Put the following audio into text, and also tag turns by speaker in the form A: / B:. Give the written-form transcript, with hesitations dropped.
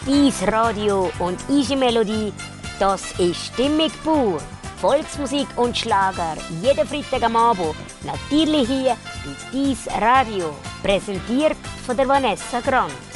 A: Dies Radio und Easy Melodie, das ist Stimmig pur. Volksmusik und Schlager, jeden Freitag am Abend. Natürlich hier bei Dies Radio. Präsentiert von der Vanessa Grant.